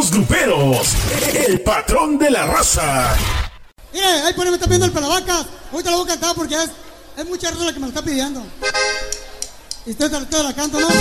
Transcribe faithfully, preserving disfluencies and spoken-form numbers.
los gruperos, el patrón de la raza. Mire, ahí por ahí me está pidiendo el Pelavacas. Ahorita la voy a cantar porque es, es mucha raza la que me lo está pidiendo. Y usted te la canto, ¿no?